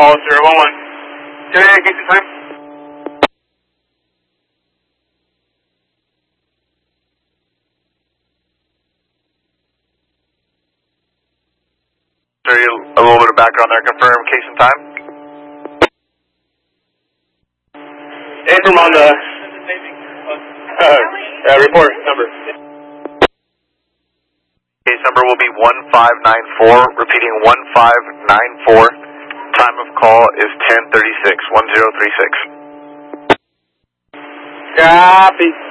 All 011. Can I get the time? Sorry, a little bit of background there. Confirm case and time. From on the report number. Case number will be 1594. Repeating 1594. Time of call is 10:36. 10:36. Copy.